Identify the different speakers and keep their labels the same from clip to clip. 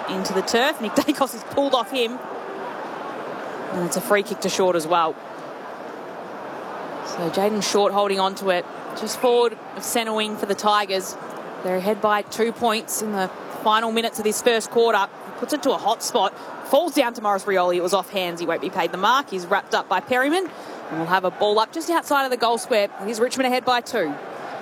Speaker 1: into the turf. Nick Dacos is pulled off him. And it's a free kick to Short as well. So Jayden Short holding on to it. Just forward of centre wing for the Tigers. They're ahead by 2 points in the final minutes of this first quarter. He puts it to a hot spot. Falls down to Morris Rioli. It was off hands. He won't be paid the mark. He's wrapped up by Perryman. And we'll have a ball up just outside of the goal square. Here's Richmond ahead by 2.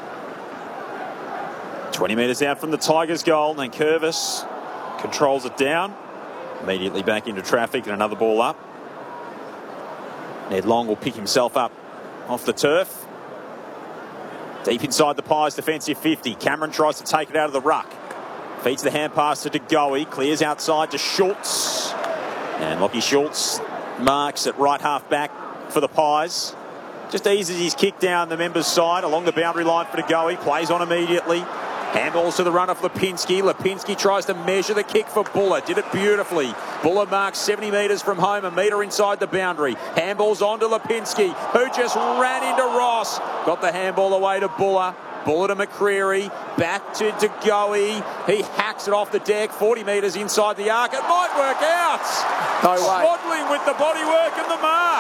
Speaker 2: 20 metres out from the Tigers' goal. Nankervis controls it down. Immediately back into traffic and another ball up. Ned Long will pick himself up off the turf. Deep inside the Pies defensive 50. Cameron tries to take it out of the ruck. Feeds the hand pass to De Goey. Clears outside to Schultz. And Lockie Schultz marks at right half back for the Pies. Just eases his kick down the members' side along the boundary line for De Goey. Plays on immediately. Handballs to the runner for Lipinski. Lipinski tries to measure the kick for Buller. Did it beautifully. Buller marks 70 metres from home, a metre inside the boundary. Handballs on to Lipinski, who just ran into Ross. Got the handball away to Buller. Buller to McCreary. Back to De Goey. He hacks it off the deck, 40 metres inside the arc. It might work out.
Speaker 3: No way.
Speaker 2: Swaddling with the bodywork and the mark.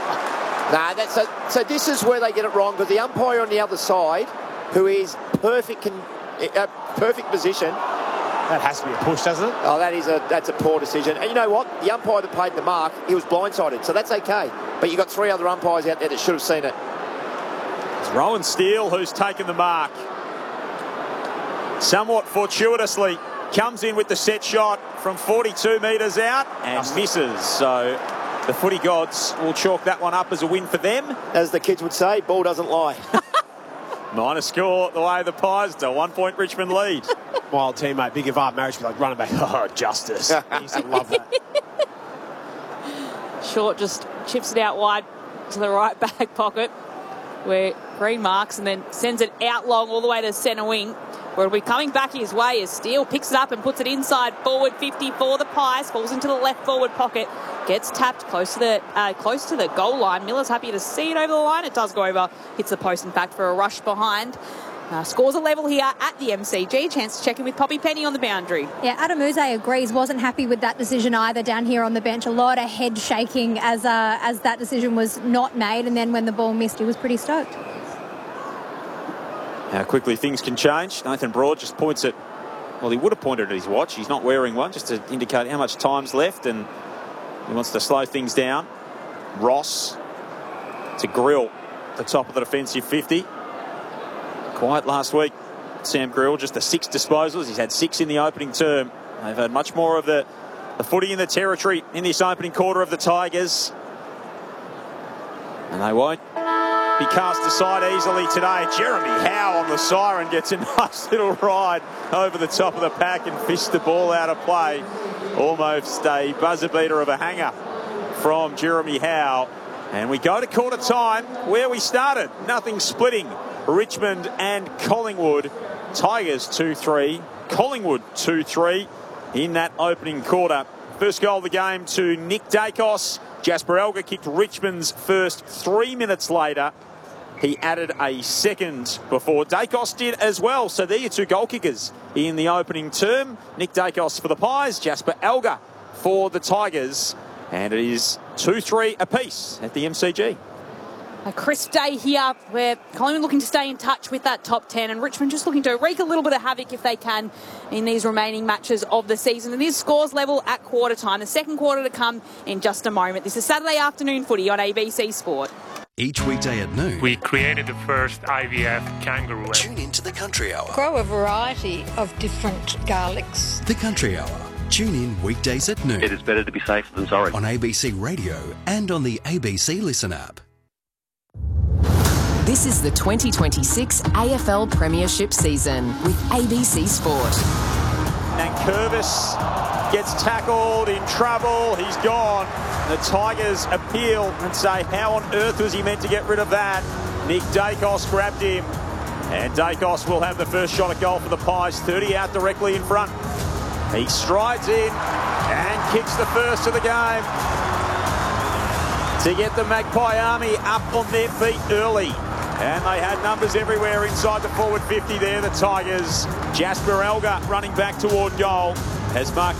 Speaker 3: So this is where they get it wrong, because the umpire on the other side, who is perfect position.
Speaker 4: That has to be a push, doesn't it?
Speaker 3: Oh, that's a poor decision. And you know what? The umpire that paid the mark, he was blindsided, so that's okay. But you've got 3 other umpires out there that should have seen it.
Speaker 2: It's Rowan Steele who's taken the mark. Somewhat fortuitously, comes in with the set shot from 42 metres out and misses. So the footy gods will chalk that one up as a win for them.
Speaker 3: As the kids would say, ball doesn't lie.
Speaker 2: Minor score the way of the Pies to 1 point Richmond lead.
Speaker 4: My old teammate, Big Evar Marriage, be like running back. Oh, justice. I used to love that.
Speaker 1: Short just chips it out wide to the right back pocket, where Green marks and then sends it out long all the way to centre wing, where it'll be coming back his way as Steele picks it up and puts it inside forward 50 for the Pies. Falls into the left forward pocket. Gets tapped close to the goal line. Miller's happy to see it over the line. It does go over. Hits the post, in fact, for a rush behind. Scores a level here at the MCG. Chance to check in with Poppy Penny on the boundary.
Speaker 5: Yeah, Adam Uze agrees. Wasn't happy with that decision either down here on the bench. A lot of head shaking as that decision was not made. And then when the ball missed, he was pretty stoked.
Speaker 2: How quickly things can change. Nathan Broad just points at, well, he would have pointed at his watch. He's not wearing one, just to indicate how much time's left, and he wants to slow things down. Ross to Grill, the top of the defensive 50. Quiet last week, Sam Grill, just the 6 disposals. He's had 6 in the opening term. They've had much more of the footy in the territory in this opening quarter of the Tigers. And they won't be cast aside easily today. Jeremy Howe on the siren gets a nice little ride over the top of the pack and fished the ball out of play. Almost a buzzer beater of a hanger from Jeremy Howe. And we go to quarter time where we started. Nothing splitting Richmond and Collingwood. Tigers 2-3, Collingwood 2-3 in that opening quarter. First goal of the game to Nick Dacos. Jasper Elgar kicked Richmond's first 3 minutes later. He added a second before Dacos did as well. So there are your 2 goal kickers in the opening term. Nick Dacos for the Pies, Jasper Elgar for the Tigers. And it is 2-3 apiece at the MCG.
Speaker 1: A crisp day here where Collingwood looking to stay in touch with that top 10 and Richmond just looking to wreak a little bit of havoc if they can in these remaining matches of the season. And this scores level at quarter time. The second quarter to come in just a moment. This is Saturday afternoon footy on ABC Sport.
Speaker 6: Each weekday at noon,
Speaker 7: we created the first IVF kangaroo.
Speaker 6: Tune into the Country Hour.
Speaker 8: Grow a variety of different garlics.
Speaker 6: The Country Hour. Tune in weekdays at noon.
Speaker 9: It is better to be safe than sorry.
Speaker 6: On ABC Radio and on the ABC Listen app.
Speaker 10: This is the 2026 AFL Premiership season with ABC Sport.
Speaker 2: Nankervis gets tackled, in trouble, he's gone. The Tigers appeal and say, how on earth was he meant to get rid of that? Nick Dacos grabbed him, and Dacos will have the first shot at goal for the Pies, 30 out directly in front. He strides in and kicks the first of the game to get the Magpie Army up on their feet early. And they had numbers everywhere inside the forward 50 there, the Tigers. Jasper Elgar running back toward goal has marked